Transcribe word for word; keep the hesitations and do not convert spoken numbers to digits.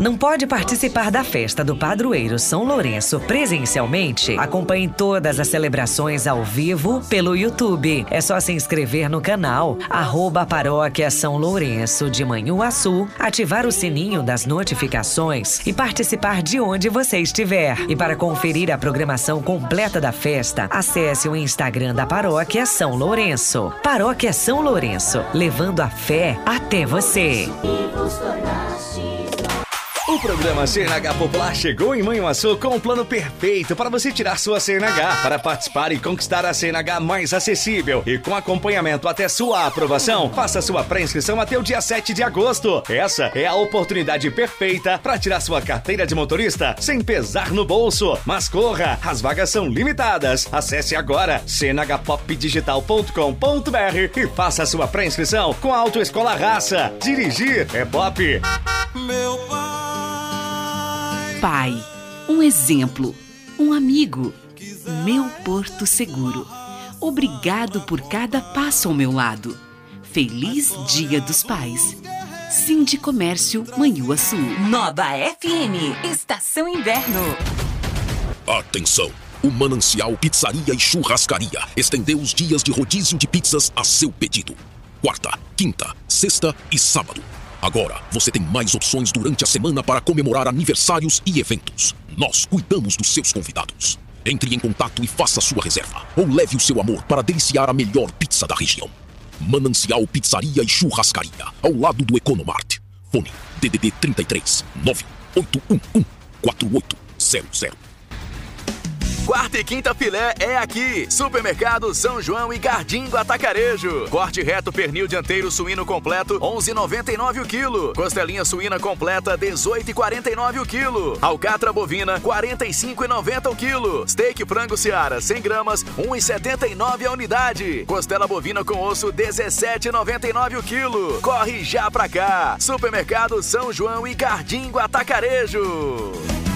Não pode participar da festa do Padroeiro São Lourenço presencialmente? Acompanhe todas as celebrações ao vivo pelo YouTube. É só se inscrever no canal arroba Paróquia São Lourenço de Manhuaçu, ativar o sininho das notificações e participar de onde você estiver. E para conferir a programação completa da festa, acesse o Instagram da Paróquia São Lourenço. Paróquia São Lourenço, levando a fé até você. O programa C N H Popular chegou em Manhuaçu com um plano perfeito para você tirar sua C N H, para participar e conquistar a C N H mais acessível e com acompanhamento até sua aprovação. Faça sua pré-inscrição até o dia sete de agosto. Essa é a oportunidade perfeita para tirar sua carteira de motorista sem pesar no bolso. Mas corra, as vagas são limitadas. Acesse agora c n h pop digital ponto com ponto b r e faça sua pré-inscrição com a Autoescola Raça. Dirigir é pop. Meu pai. Pai, um exemplo, um amigo, meu porto seguro. Obrigado por cada passo ao meu lado. Feliz Dia dos Pais. Sindicomércio Manhuaçu. Nova F M, Estação Inverno. Atenção! O Manancial Pizzaria e Churrascaria estendeu os dias de rodízio de pizzas a seu pedido. Quarta, quinta, sexta e sábado. Agora, você tem mais opções durante a semana para comemorar aniversários e eventos. Nós cuidamos dos seus convidados. Entre em contato e faça sua reserva. Ou leve o seu amor para deliciar a melhor pizza da região. Manancial Pizzaria e Churrascaria, ao lado do Economart. Fone D D D trinta e três, nove oito um um, quatro oito zero zero. Quarta e quinta filé é aqui. Supermercado São João e Gardingo Atacarejo. Corte reto pernil dianteiro suíno completo, onze reais e noventa e nove centavos o quilo. Costelinha suína completa, dezoito reais e quarenta e nove centavos o quilo. Alcatra bovina, quarenta e cinco reais e noventa centavos o quilo. Steak frango Seara, cem gramas, um real e setenta e nove centavos a unidade. Costela bovina com osso, dezessete reais e noventa e nove centavos o quilo. Corre já pra cá. Supermercado São João e Gardingo Atacarejo.